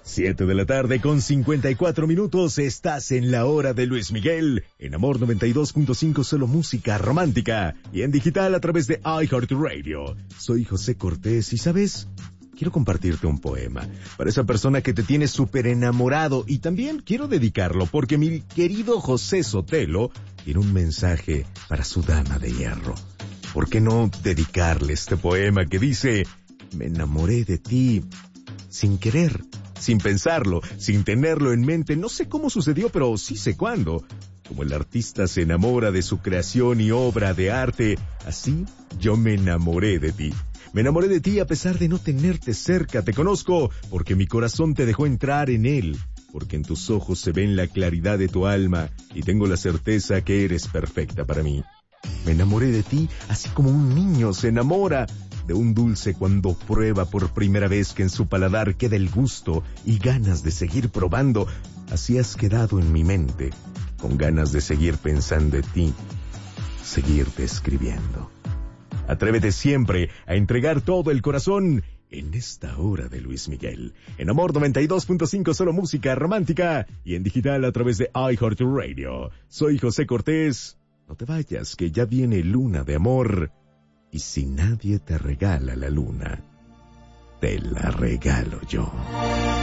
7 de la tarde con 54 minutos, estás en la hora de Luis Miguel, en Amor 92.5, solo música romántica, y en digital a través de iHeartRadio. Soy José Cortés y, ¿sabes? Quiero compartirte un poema para esa persona que te tiene súper enamorado, y también quiero dedicarlo porque mi querido José Sotelo tiene un mensaje para su dama de hierro. ¿Por qué no dedicarle este poema que dice: me enamoré de ti sin querer, sin pensarlo, sin tenerlo en mente? No sé cómo sucedió, pero sí sé cuándo. Como el artista se enamora de su creación y obra de arte, así yo me enamoré de ti. Me enamoré de ti a pesar de no tenerte cerca. Te conozco porque mi corazón te dejó entrar en él, porque en tus ojos se ve la claridad de tu alma y tengo la certeza que eres perfecta para mí. Me enamoré de ti así como un niño se enamora de un dulce cuando prueba por primera vez que en su paladar queda el gusto y ganas de seguir probando. Así has quedado en mi mente, con ganas de seguir pensando en ti, seguirte escribiendo. Atrévete siempre a entregar todo el corazón en esta hora de Luis Miguel. En Amor 92.5, solo música romántica, y en digital a través de iHeartRadio. Soy José Cortés. No te vayas, que ya viene Luna de Amor. Y si nadie te regala la luna, te la regalo yo.